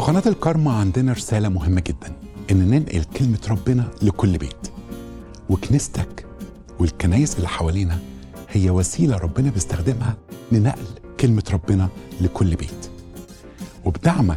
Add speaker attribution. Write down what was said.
Speaker 1: قناة الكارما عندنا رسالة مهمة جدا، إن ننقل كلمة ربنا لكل بيت. وكنيستك والكنايس اللي حوالينا هي وسيلة ربنا بيستخدمها لنقل كلمة ربنا لكل بيت. وبدعمك